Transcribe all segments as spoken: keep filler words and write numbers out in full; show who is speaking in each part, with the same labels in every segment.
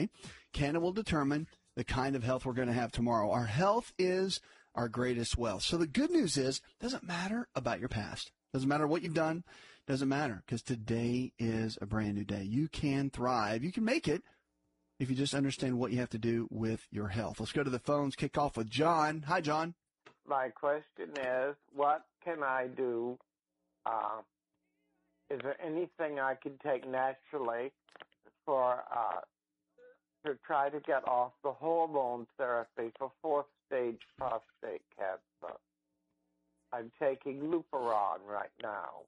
Speaker 1: today can and will determine the kind of health we're going to have tomorrow. Our health is our greatest wealth. So the good news is, it doesn't matter about your past. Doesn't matter what you've done. Doesn't matter, because today is a brand new day. You can thrive. You can make it if you just understand what you have to do with your health. Let's go to the phones. Kick off with John. Hi, John.
Speaker 2: My question is, what can I do? Uh, is there anything I can take naturally for uh, to try to get off the hormone therapy for fourth stage prostate cancer? I'm taking Leuperon right now.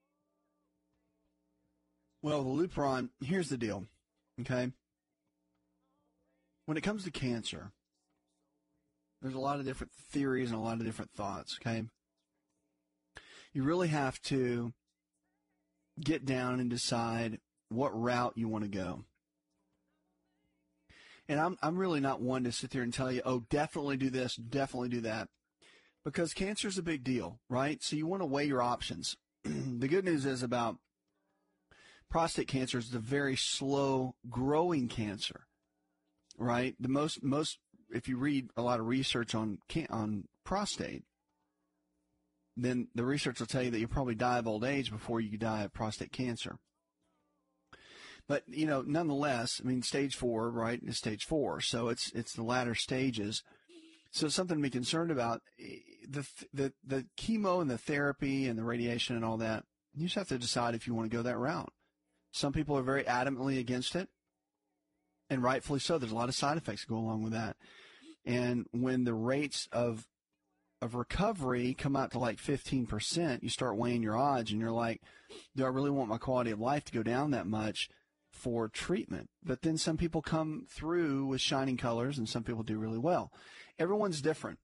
Speaker 1: Well, the Leuperon, here's the deal, okay? When it comes to cancer, there's a lot of different theories and a lot of different thoughts, okay? You really have to get down and decide what route you want to go. And I'm I'm really not one to sit there and tell you, oh, definitely do this, definitely do that, because cancer is a big deal, right? So you want to weigh your options. The good news is about prostate cancer is a very slow growing cancer, right? The most most if you read a lot of research on can, on prostate, then the research will tell you that you'll probably die of old age before you die of prostate cancer. But, you know, nonetheless, I mean, stage four, right, is stage four. So it's it's the latter stages. So it's something to be concerned about. The, the, the chemo and the therapy and the radiation and all that, you just have to decide if you want to go that route. Some people are very adamantly against it, and rightfully so. There's a lot of side effects that go along with that. And when the rates of of recovery come out to like fifteen percent, you start weighing your odds, and you're like, do I really want my quality of life to go down that much for treatment? But then some people come through with shining colors, and some people do really well. Everyone's different.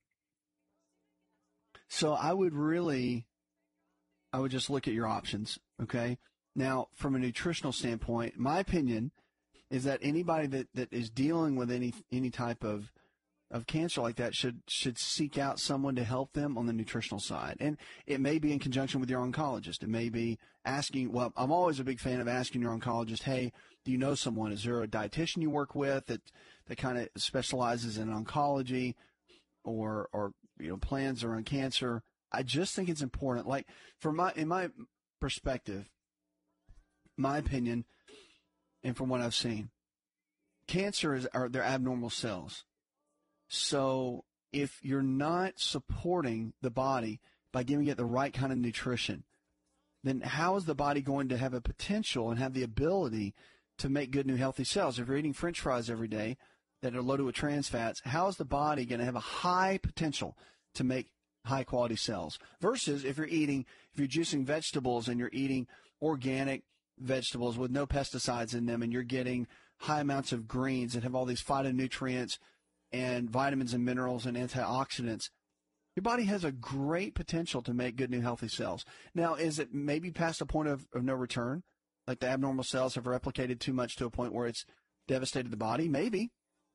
Speaker 1: So I would really, I would just look at your options, okay? Now, from a nutritional standpoint, my opinion is that anybody that, that is dealing with any any type of of cancer like that should should seek out someone to help them on the nutritional side. And it may be in conjunction with your oncologist. It may be asking, well, I'm always a big fan of asking your oncologist, hey, do you know someone? Is there a dietitian you work with that, that kind of specializes in oncology or, or, you know, plans around cancer? I just think it's important. Like, from my, in my perspective, my opinion, and from what I've seen, cancer is, are, they're abnormal cells. So if you're not supporting the body by giving it the right kind of nutrition, then how is the body going to have a potential and have the ability to make good new healthy cells? If you're eating French fries every day that are loaded with trans fats, how is the body going to have a high potential to make high quality cells? Versus if you're eating, if you're juicing vegetables and you're eating organic vegetables with no pesticides in them, and you're getting high amounts of greens that have all these phytonutrients and vitamins and minerals and antioxidants, your body has a great potential to make good new healthy cells. Now, is it maybe past a point of, of no return? Like the abnormal cells have replicated too much to a point where it's devastated the body? Maybe.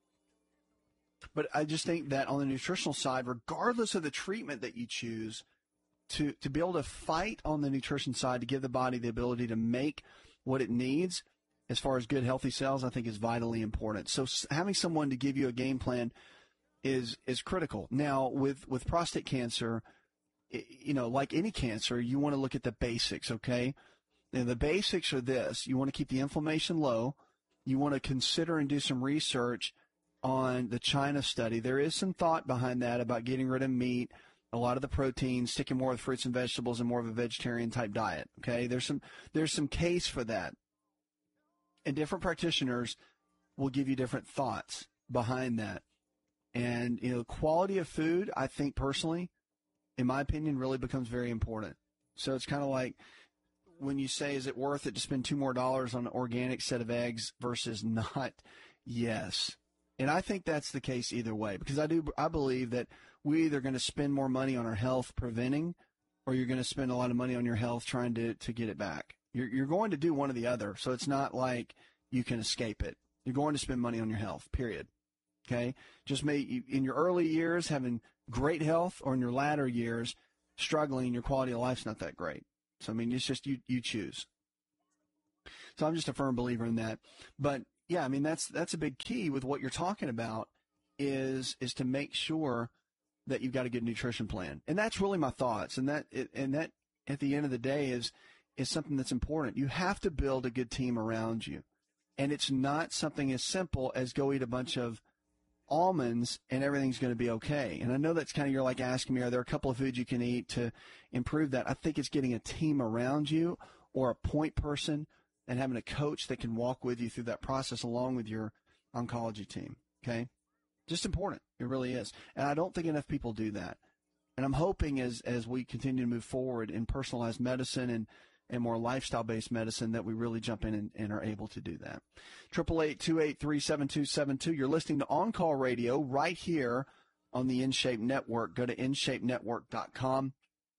Speaker 1: But I just think that on the nutritional side, regardless of the treatment that you choose, to, to be able to fight on the nutrition side to give the body the ability to make what it needs as far as good, healthy cells, I think is vitally important. So having someone to give you a game plan is is critical. Now, with, with prostate cancer, you know, like any cancer, you want to look at the basics, okay? And the basics are this. You want to keep the inflammation low. You want to consider and do some research on the China study. There is some thought behind that about getting rid of meat, a lot of the protein, sticking more with fruits and vegetables and more of a vegetarian type diet, okay? There's some there's some case for that. And different practitioners will give you different thoughts behind that. And, you know, quality of food, I think personally, in my opinion, really becomes very important. So it's kind of like when you say, is it worth it to spend two more dollars on an organic set of eggs versus not? Yes. And I think that's the case either way, because I do, I believe that we're either going to spend more money on our health preventing, or you're going to spend a lot of money on your health trying to, to get it back. You're, you're going to do one or the other. So it's not like you can escape it. You're going to spend money on your health, period. Okay. Just may, in your early years having great health, or in your latter years struggling, your quality of life's not that great. So, I mean, it's just you, you choose. So I'm just a firm believer in that. But yeah, I mean, that's that's a big key with what you're talking about is is to make sure that you've got a good nutrition plan. And that's really my thoughts. And that and that at the end of the day is is something that's important. You have to build a good team around you. And it's not something as simple as go eat a bunch of almonds and everything's going to be okay. And I know that's kind of, you're like asking me, are there a couple of foods you can eat to improve that? I think it's getting a team around you or a point person and having a coach that can walk with you through that process along with your oncology team. Okay. Just important. It really is. And I don't think enough people do that. And I'm hoping as, as we continue to move forward in personalized medicine and, and more lifestyle-based medicine that we really jump in and, and are able to do that. eight eight eight, two eight three, seven two seven two. You're listening to On Call Radio right here on the InShape Network. Go to in shape network dot com.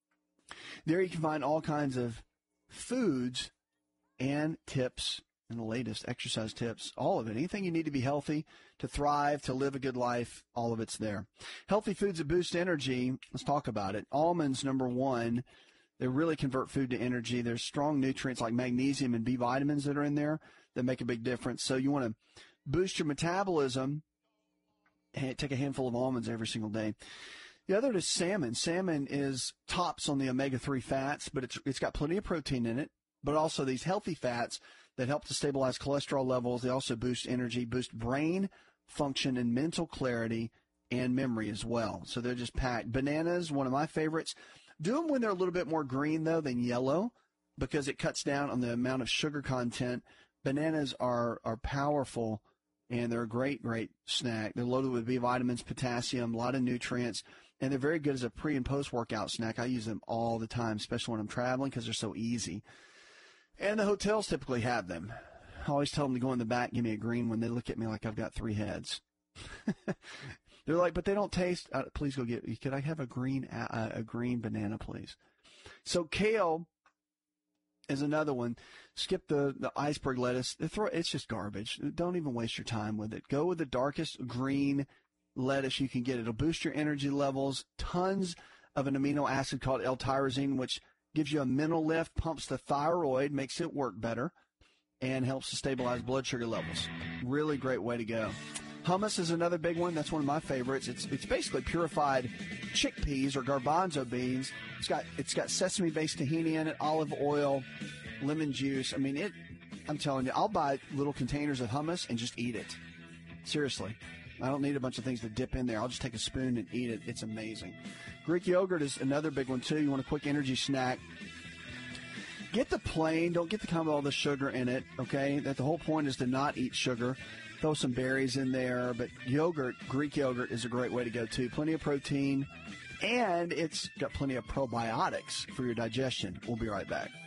Speaker 1: There you can find all kinds of foods and tips and the latest exercise tips, all of it. Anything you need to be healthy, to thrive, to live a good life, all of it's there. Healthy foods that boost energy, let's talk about it. Almonds, number one. They really convert food to energy. There's strong nutrients like magnesium and B vitamins that are in there that make a big difference. So you want to boost your metabolism, take a handful of almonds every single day. The other is salmon. Salmon is tops on the omega three fats, but it's it's got plenty of protein in it, but also these healthy fats that help to stabilize cholesterol levels. They also boost energy, boost brain function and mental clarity and memory as well. So they're just packed. Bananas, one of my favorites. Do them when they're a little bit more green, though, than yellow, because it cuts down on the amount of sugar content. Bananas are, are powerful, and they're a great, great snack. They're loaded with B vitamins, potassium, a lot of nutrients, and they're very good as a pre- and post-workout snack. I use them all the time, especially when I'm traveling, because they're so easy. And the hotels typically have them. I always tell them to go in the back, give me a green one. They look at me like I've got three heads. They're like, but they don't taste. Uh, please go get. Could I have a green uh, a green banana, please? So kale is another one. Skip the, the iceberg lettuce. Throw, it's just garbage. Don't even waste your time with it. Go with the darkest green lettuce you can get. It'll boost your energy levels. Tons of an amino acid called L-tyrosine, which gives you a mental lift, pumps the thyroid, makes it work better, and helps to stabilize blood sugar levels. Really great way to go. Hummus is another big one. That's one of my favorites. It's it's basically purified chickpeas or garbanzo beans. It's got it's got sesame-based tahini in it, olive oil, lemon juice. I mean, it. I'm telling you, I'll buy little containers of hummus and just eat it. Seriously. I don't need a bunch of things to dip in there. I'll just take a spoon and eat it. It's amazing. Greek yogurt is another big one, too. You want a quick energy snack. Get the plain. Don't get the kind with all the sugar in it, okay? That the whole point is to not eat sugar. Throw some berries in there, but yogurt, Greek yogurt, is a great way to go, too. Plenty of protein, and it's got plenty of probiotics for your digestion. We'll be right back.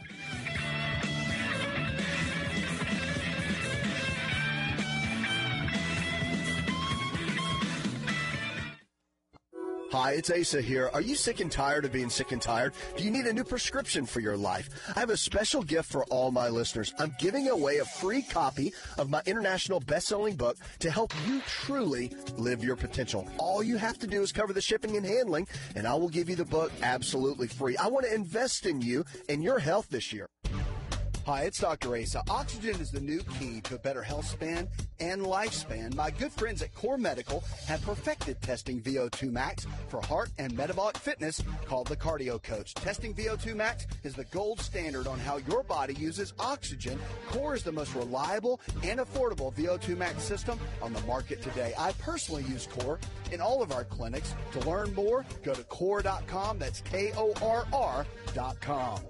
Speaker 3: Hi, it's Asa here. Are you sick and tired of being sick and tired? Do you need a new prescription for your life? I have a special gift for all my listeners. I'm giving away a free copy of my international best-selling book to help you truly live your potential. All you have to do is cover the shipping and handling, and I will give you the book absolutely free. I want to invest in you and your health this year. Hi, it's Doctor Asa. Oxygen is the new key to a better health span and lifespan. My good friends at Core Medical have perfected testing V O two max for heart and metabolic fitness called the Cardio Coach. Testing V O two max is the gold standard on how your body uses oxygen. Core is the most reliable and affordable V O two max system on the market today. I personally use Core in all of our clinics. To learn more, go to core dot com. That's K O R R dot com.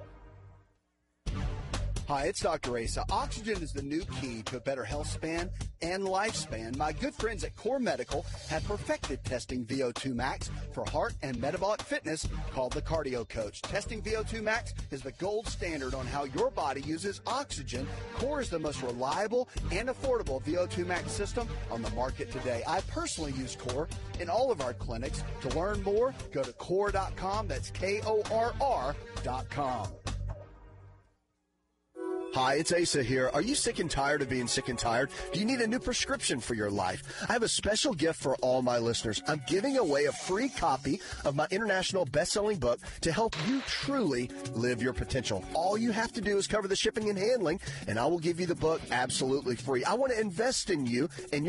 Speaker 3: Hi, it's Doctor Asa. Oxygen is the new key to a better health span and lifespan. My good friends at Core Medical have perfected testing V O two max for heart and metabolic fitness called the Cardio Coach. Testing V O two max is the gold standard on how your body uses oxygen. Core is the most reliable and affordable V O two max system on the market today. I personally use Core in all of our clinics. To learn more, go to core dot com. That's K O R R dot com. Hi, it's Asa here. Are you sick and tired of being sick and tired? Do you need a new prescription for your life? I have a special gift for all my listeners. I'm giving away a free copy of my international best-selling book to help you truly live your potential. All you have to do is cover the shipping and handling, and I will give you the book absolutely free. I want to invest in you and